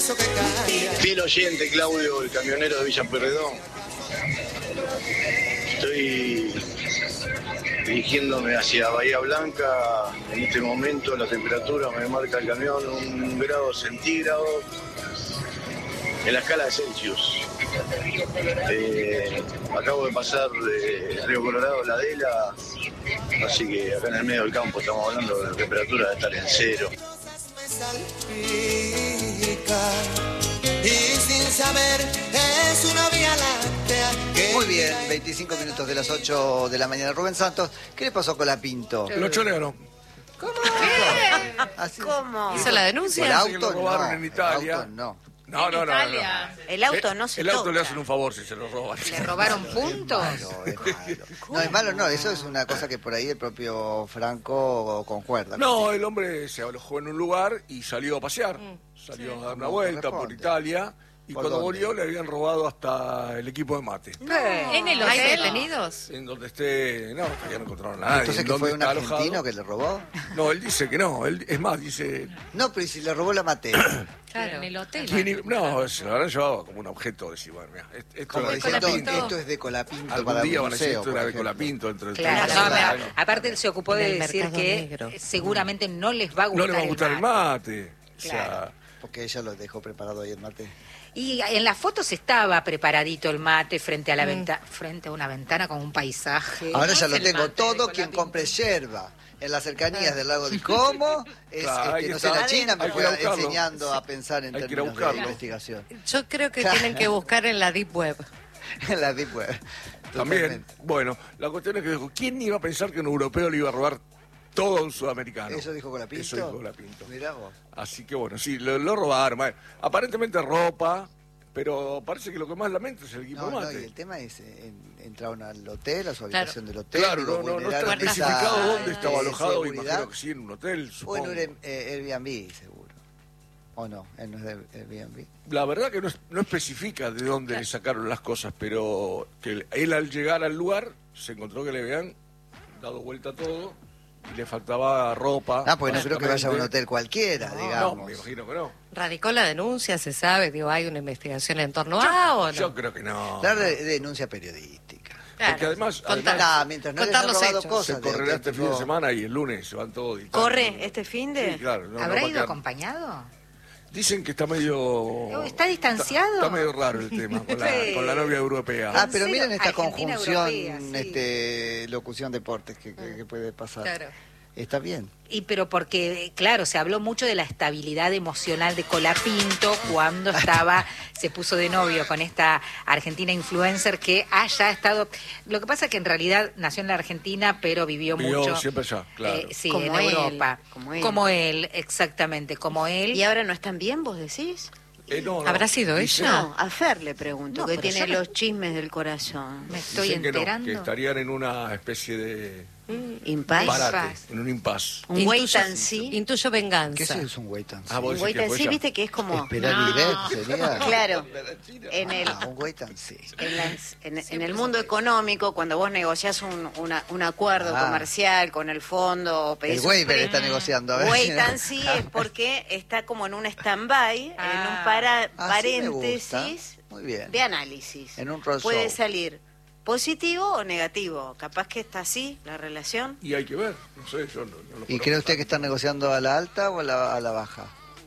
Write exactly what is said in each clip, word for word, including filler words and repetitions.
Fiel oyente, Claudio, el camionero de Villa Pueyrredón. Estoy dirigiéndome hacia Bahía Blanca. En este momento la temperatura me marca el camión un grado centígrado en la escala de Celsius. Eh, acabo de pasar de Río Colorado, La Adela, así que acá en el medio del campo estamos hablando de la temperatura de estar en cero. Y sin saber es una vía láctea. Muy bien, veinticinco minutos de las ocho de la mañana. Rubén Santos, ¿qué le pasó con la Pinto? Lo chorearon. ¿Cómo? ¿Qué? ¿Cómo? ¿Hizo la denuncia? El Parece auto que lo robaron no, en Italia. el auto no. No, no, no, no, no. El auto Eh, no se El auto toca. le hacen un favor si se lo roban. ¿Le robaron puntos? No, es malo. No, es malo, no, eso es una cosa que por ahí el propio Franco concuerda. No, el hombre se alojó en un lugar y salió a pasear. Salió a dar una vuelta por corresponde. Italia y ¿Por cuando dónde? volvió le habían robado hasta el equipo de mate. ¿En el ¿Hay hotel? detenidos? En donde esté, no, todavía no encontraron a nadie. Entonces, ¿En ¿que dónde fue un está argentino alojado? que le robó? No, él dice que no. Él, es más, dice... No, pero ¿y si le robó la mate? Claro, en el hotel. ¿quién iba- No, se lo habrán llevado como un objeto. De decir, bueno, mira, est- esto Como es diciendo, Colapinto. esto es de Colapinto algún para día el van a decir museo, esto por era de ejemplo. Colapinto. Entre Claro, entre- no, Claro. pero aparte él se ocupó En de el decir mercado que negro. seguramente no les va a No gustar le va a gustar el mate. O sea, Claro. Porque ella lo dejó preparado ahí el mate. Y en las fotos estaba preparadito el mate frente a la venta frente a una ventana con un paisaje. Ahora ya es lo el tengo. mate de Todo Colapinto? quien compre yerba en las cercanías del lago de Como es, Claro, este, hay no que sé, la estar China me adentro. fue Hay que ir a buscarlo. enseñando a pensar en Hay que ir a términos de buscarlo. investigación. Yo creo que Claro. tienen que buscar en la Deep Web. En la Deep Web. también, Totalmente. bueno, la cuestión es que dijo, ¿quién iba a pensar que un europeo le iba a robar todo a un sudamericano? ¿Eso dijo Colapinto? Eso dijo Colapinto. Mirá vos. Así que bueno, sí, lo, lo robaron. Bueno, aparentemente ropa, pero parece que lo que más lamento es el equipo No, de no, mate. y el tema es, eh, en- entraron al hotel, a su Claro. habitación del hotel. Claro, digo, no, no, no está vulneraron especificado esa, dónde estaba eh, alojado, seguridad. imagino que sí, en un hotel, O supongo. en un Air- eh, Airbnb, seguro. ¿O no? Él no es de Airbnb. La verdad que no, es- no especifica de dónde le sacaron las cosas, pero que él al llegar al lugar se encontró que le habían dado vuelta a todo y le faltaba ropa. Ah, porque no creo que vaya a un básicamente. hotel cualquiera, No, digamos. me imagino que no. ¿Radicó la denuncia? ¿Se sabe? Digo, ¿hay una investigación en torno a o no? Yo creo que no. La de- denuncia periodística. Claro. Porque además, Contar- además Nah, mientras no les contar han los robado hechos. cosas. se de correrá este fin de auténtico- semana y el lunes se van todos. editando. ¿Corre este fin de? Sí, claro. no- no ¿Habrá va a ido quedar- acompañado? Dicen que está medio... ¿Está distanciado? Está, está medio raro el tema con la, Sí. con la novia europea. Ah, pero Cero, miren esta Argentina, conjunción, europea, sí. este, locución deportes que, que- que puede pasar. Claro. Está bien. Y pero porque, claro, se habló mucho de la estabilidad emocional de Colapinto cuando estaba, se puso de novio con esta argentina influencer que haya estado... Lo que pasa es que en realidad nació en la Argentina, pero vivió, Vivió mucho... siempre allá, claro. eh, sí, como en él, Europa. como él. Como él, exactamente, como él. ¿Y ahora no están bien, vos decís? Eh, no, no. ¿Habrá sido Dicen- ella? No, a Fer le pregunto, No, que pero tiene yo no- los chismes del corazón. Me estoy dicen que no, enterando. que estarían en una especie de Impas. Para- parate, en un impasse. Un wait Intuyo- and see. Intuyo venganza. ¿Qué es un wait and see? Ah, vos Un decís wait que and fue see, ella. viste que es como... Esperar y ver, sería. Claro, en el, Ah, un wait and see. en, las- en- en el mundo económico, cuando vos negociás un, una- un acuerdo Ah. comercial con el fondo... o pedís El un waiver pré- está negociando. a ver. Wait and see es porque está como en un stand-by, en Ah. un para, Así me gusta. paréntesis Muy bien. de análisis. En un roll Puede show. salir positivo o negativo. Capaz que está así la relación. Y hay que ver, no sé, yo no, no lo ¿Y conozco cree usted que tanto. están negociando a la alta o a la, a la baja?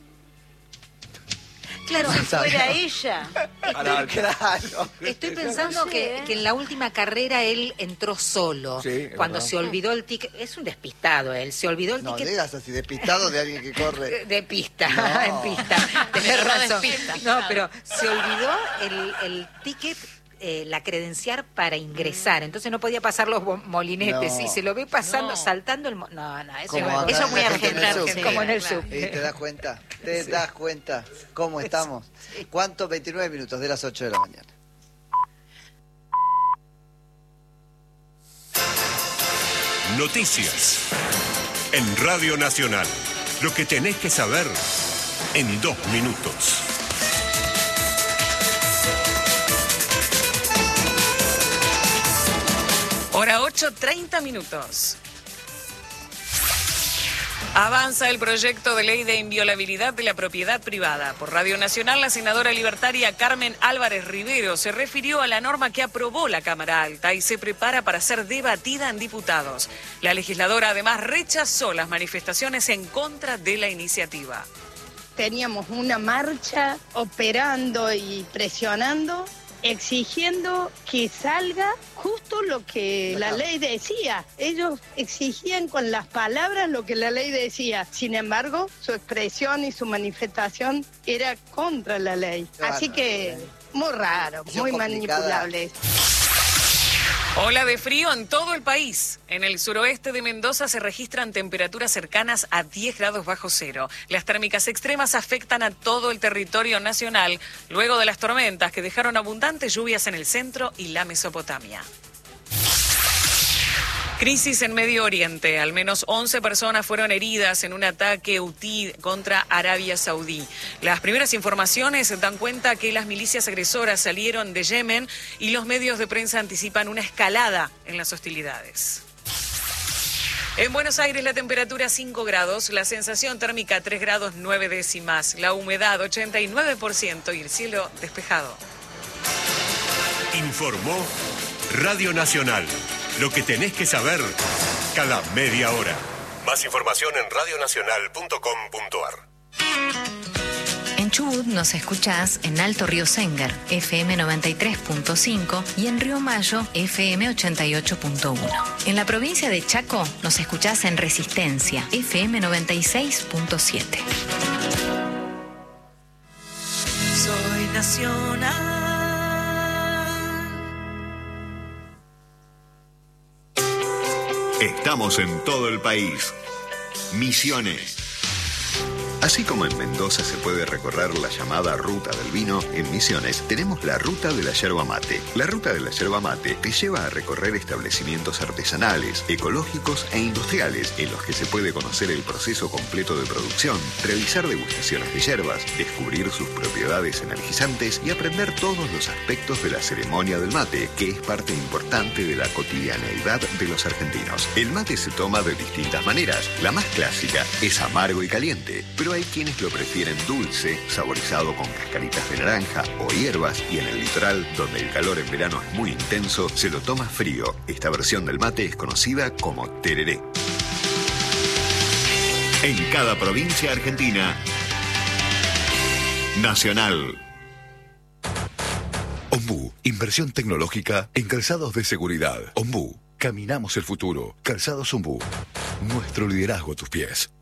Claro, si Sabe. fuera ella. A la alta. Claro. Estoy pensando Sí, que, ¿eh? que en la última carrera él entró solo. Sí, es cuando verdad. se olvidó el ticket. Es un despistado él. Se olvidó el No ticket digas así, despistado de alguien que corre. de, de pista. No. En pista. Tenés No razón. despista. No, pero se olvidó el, el ticket. Eh, la credencial para ingresar, entonces no podía pasar los bo- molinetes No. y se lo ve pasando, No. saltando el... mo- No, no, eso, Como es- acá eso es muy en la gente en el argentino, subte. como en el Claro. sub. ¿Y te das cuenta? ¿Te das cuenta cómo estamos? ¿Cuánto? veintinueve minutos de las ocho de la mañana. Noticias. En Radio Nacional. Lo que tenés que saber en dos minutos. Hora ocho, treinta minutos. Avanza el proyecto de ley de inviolabilidad de la propiedad privada. Por Radio Nacional, la senadora libertaria Carmen Álvarez Rivero se refirió a la norma que aprobó la Cámara Alta y se prepara para ser debatida en diputados. La legisladora además rechazó las manifestaciones en contra de la iniciativa. Teníamos una marcha operando y presionando, exigiendo que salga justo lo que la ley decía. Ellos exigían con las palabras lo que la ley decía. Sin embargo, su expresión y su manifestación era contra la ley. Así que muy raro, muy manipulable. Ola de frío en todo el país. En el suroeste de Mendoza se registran temperaturas cercanas a diez grados bajo cero. Las térmicas extremas afectan a todo el territorio nacional, luego de las tormentas que dejaron abundantes lluvias en el centro y la Mesopotamia. Crisis en Medio Oriente. Al menos once personas fueron heridas en un ataque hutí contra Arabia Saudí. Las primeras informaciones dan cuenta que las milicias agresoras salieron de Yemen y los medios de prensa anticipan una escalada en las hostilidades. En Buenos Aires la temperatura cinco grados, la sensación térmica tres grados nueve décimas, la humedad ochenta y nueve por ciento y el cielo despejado. Informó Radio Nacional. Lo que tenés que saber cada media hora. Más información en radio nacional punto com punto a r. En Chubut nos escuchás en Alto Río Sénger, F M noventa y tres punto cinco y en Río Mayo, F M ochenta y ocho punto uno. En la provincia de Chaco nos escuchás en Resistencia, F M noventa y seis punto siete. Soy nacional. Estamos en todo el país. Misiones. Así como en Mendoza se puede recorrer la llamada Ruta del Vino, en Misiones tenemos la Ruta de la Yerba Mate. La Ruta de la Yerba Mate te lleva a recorrer establecimientos artesanales, ecológicos e industriales, en los que se puede conocer el proceso completo de producción, realizar degustaciones de yerbas, descubrir sus propiedades energizantes y aprender todos los aspectos de la ceremonia del mate, que es parte importante de la cotidianeidad de los argentinos. El mate se toma de distintas maneras. La más clásica es amargo y caliente, pero hay quienes lo prefieren dulce, saborizado con cascaritas de naranja o hierbas, y en el litoral, donde el calor en verano es muy intenso, se lo toma frío. Esta versión del mate es conocida como tereré. En cada provincia argentina, Nacional. Ombú, inversión tecnológica en calzados de seguridad. Ombú, caminamos el futuro. Calzados Ombú, nuestro liderazgo a tus pies.